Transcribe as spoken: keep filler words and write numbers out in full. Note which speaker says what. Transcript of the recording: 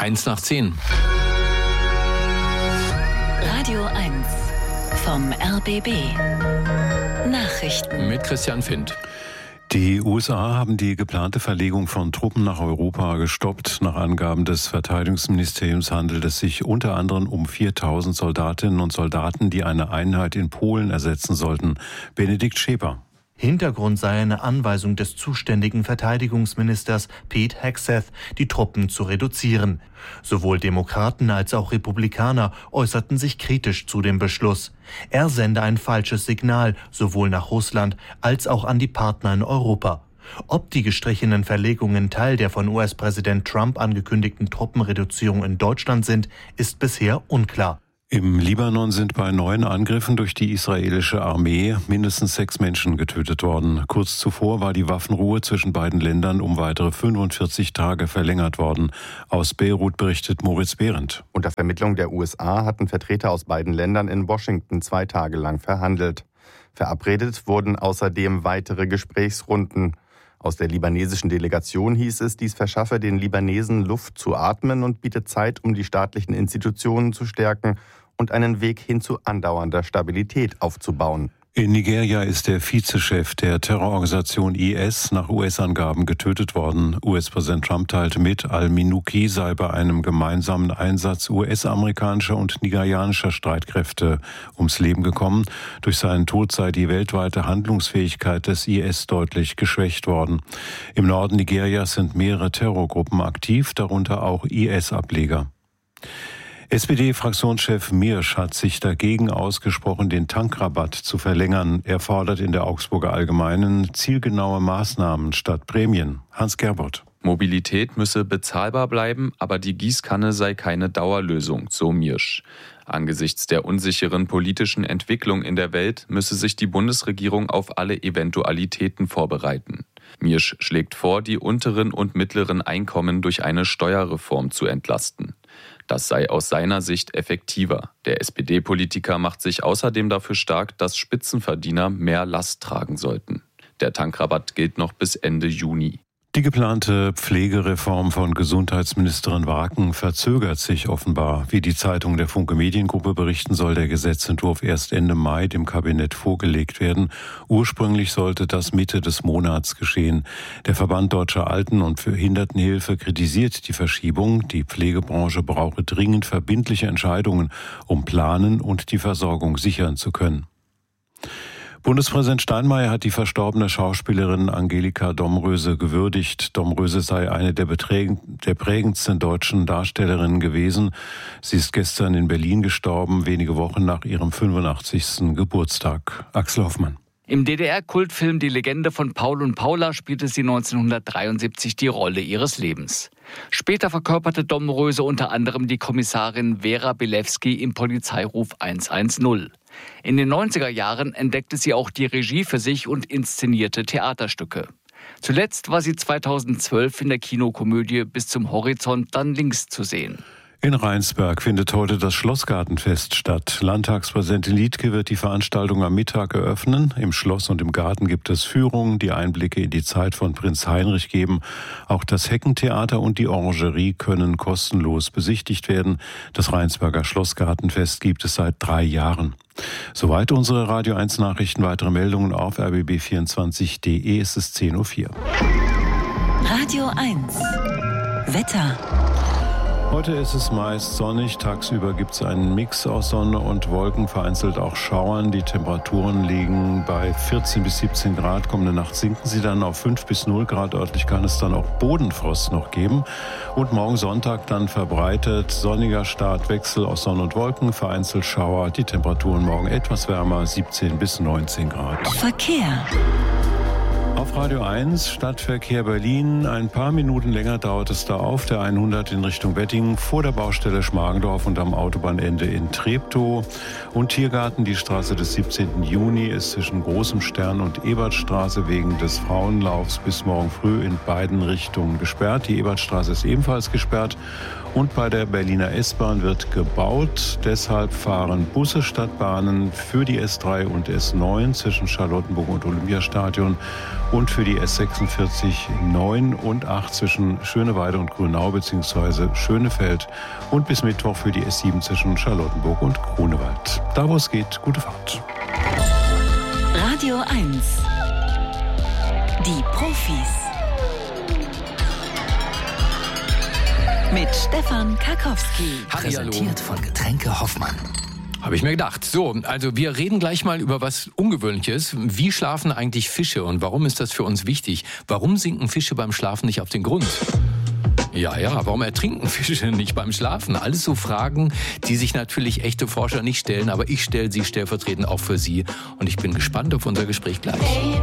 Speaker 1: Eins nach zehn.
Speaker 2: Radio eins vom R B B. Nachrichten
Speaker 1: Mit Christian Findt.
Speaker 3: Die U S A haben die geplante Verlegung von Truppen nach Europa gestoppt. Nach Angaben des Verteidigungsministeriums handelt es sich unter anderem um viertausend Soldatinnen und Soldaten, die eine Einheit in Polen ersetzen sollten. Benedikt Scheper.
Speaker 4: Hintergrund sei eine Anweisung des zuständigen Verteidigungsministers Pete Hegseth, die Truppen zu reduzieren. Sowohl Demokraten als auch Republikaner äußerten sich kritisch zu dem Beschluss. Er sende ein falsches Signal, sowohl nach Russland als auch an die Partner in Europa. Ob die gestrichenen Verlegungen Teil der von U S-Präsident Trump angekündigten Truppenreduzierung in Deutschland sind, ist bisher unklar.
Speaker 3: Im Libanon sind bei neuen Angriffen durch die israelische Armee mindestens sechs Menschen getötet worden. Kurz zuvor war die Waffenruhe zwischen beiden Ländern um weitere fünfundvierzig Tage verlängert worden. Aus Beirut berichtet Moritz Behrendt.
Speaker 5: Unter Vermittlung der U S A hatten Vertreter aus beiden Ländern in Washington zwei Tage lang verhandelt. Verabredet wurden außerdem weitere Gesprächsrunden. Aus der libanesischen Delegation hieß es, dies verschaffe den Libanesen Luft zu atmen und bietet Zeit, um die staatlichen Institutionen zu stärken und einen Weg hin zu andauernder Stabilität aufzubauen.
Speaker 3: In Nigeria ist der Vizechef der Terrororganisation I S nach U S-Angaben getötet worden. U S-Präsident Trump teilte mit, al-Minuki sei bei einem gemeinsamen Einsatz U S-amerikanischer und nigerianischer Streitkräfte ums Leben gekommen. Durch seinen Tod sei die weltweite Handlungsfähigkeit des I S deutlich geschwächt worden. Im Norden Nigerias sind mehrere Terrorgruppen aktiv, darunter auch I S-Ableger. S P D-Fraktionschef Miersch hat sich dagegen ausgesprochen, den Tankrabatt zu verlängern. Er fordert in der Augsburger Allgemeinen zielgenaue Maßnahmen statt Prämien. Hans Gerbold.
Speaker 6: Mobilität müsse bezahlbar bleiben, aber die Gießkanne sei keine Dauerlösung, so Miersch. Angesichts der unsicheren politischen Entwicklung in der Welt müsse sich die Bundesregierung auf alle Eventualitäten vorbereiten. Miersch schlägt vor, die unteren und mittleren Einkommen durch eine Steuerreform zu entlasten. Das sei aus seiner Sicht effektiver. Der S P D-Politiker macht sich außerdem dafür stark, dass Spitzenverdiener mehr Last tragen sollten. Der Tankrabatt gilt noch bis Ende Juni.
Speaker 3: Die geplante Pflegereform von Gesundheitsministerin Waken verzögert sich offenbar. Wie die Zeitung der Funke Mediengruppe berichten, soll der Gesetzentwurf erst Ende Mai dem Kabinett vorgelegt werden. Ursprünglich sollte das Mitte des Monats geschehen. Der Verband Deutscher Alten- und Behindertenhilfe kritisiert die Verschiebung. Die Pflegebranche brauche dringend verbindliche Entscheidungen, um planen und die Versorgung sichern zu können. Bundespräsident Steinmeier hat die verstorbene Schauspielerin Angelika Domröse gewürdigt. Domröse sei eine der, der prägendsten deutschen Darstellerinnen gewesen. Sie ist gestern in Berlin gestorben, wenige Wochen nach ihrem fünfundachtzigsten Geburtstag. Axel Hoffmann.
Speaker 7: Im D D R-Kultfilm Die Legende von Paul und Paula spielte sie neunzehnhundertdreiundsiebzig die Rolle ihres Lebens. Später verkörperte Domröse unter anderem die Kommissarin Vera Bilewski im Polizeiruf hundertzehn. In den neunziger Jahren entdeckte sie auch die Regie für sich und inszenierte Theaterstücke. Zuletzt war sie zweitausendzwölf in der Kinokomödie Bis zum Horizont dann links zu sehen.
Speaker 3: In Rheinsberg findet heute das Schlossgartenfest statt. Landtagspräsidentin Liedtke wird die Veranstaltung am Mittag eröffnen. Im Schloss und im Garten gibt es Führungen, die Einblicke in die Zeit von Prinz Heinrich geben. Auch das Heckentheater und die Orangerie können kostenlos besichtigt werden. Das Rheinsberger Schlossgartenfest gibt es seit drei Jahren. Soweit unsere Radio eins Nachrichten. Weitere Meldungen auf r b b vierundzwanzig punkt d e. Es ist zehn Uhr vier.
Speaker 2: Radio eins Wetter.
Speaker 3: Heute ist es meist sonnig, tagsüber gibt es einen Mix aus Sonne und Wolken, vereinzelt auch Schauern. Die Temperaturen liegen bei vierzehn bis siebzehn Grad, kommende Nacht sinken sie dann auf fünf bis null Grad, örtlich kann es dann auch Bodenfrost noch geben. Und morgen Sonntag dann verbreitet sonniger Startwechsel aus Sonne und Wolken, vereinzelt Schauer, die Temperaturen morgen etwas wärmer, siebzehn bis neunzehn Grad.
Speaker 2: Verkehr.
Speaker 3: Auf Radio eins, Stadtverkehr Berlin. Ein paar Minuten länger dauert es da auf der hundert in Richtung Wettingen vor der Baustelle Schmargendorf und am Autobahnende in Treptow. Und Tiergarten, die Straße des siebzehnten Juni ist zwischen Großem Stern und Ebertstraße wegen des Frauenlaufs bis morgen früh in beiden Richtungen gesperrt. Die Ebertstraße ist ebenfalls gesperrt. Und bei der Berliner S-Bahn wird gebaut. Deshalb fahren Busse statt Bahnen für die S drei und S neun zwischen Charlottenburg und Olympiastadion. und für die S sechsundvierzig neun und acht zwischen Schöneweide und Grünau bzw. Schönefeld und bis Mittwoch für die S sieben zwischen Charlottenburg und Grunewald. Da wo es geht, gute Fahrt.
Speaker 2: Radio eins. Die Profis. Mit Stefan Karkowski.
Speaker 1: Präsentiert von Getränke Hoffmann. Habe ich mir gedacht. So, also wir reden gleich mal über was Ungewöhnliches. Wie schlafen eigentlich Fische und warum ist das für uns wichtig? Warum sinken Fische beim Schlafen nicht auf den Grund? Ja, ja, warum ertrinken Fische nicht beim Schlafen? Alles so Fragen, die sich natürlich echte Forscher nicht stellen, aber ich stelle sie stellvertretend auch für Sie. Und ich bin gespannt auf unser Gespräch gleich.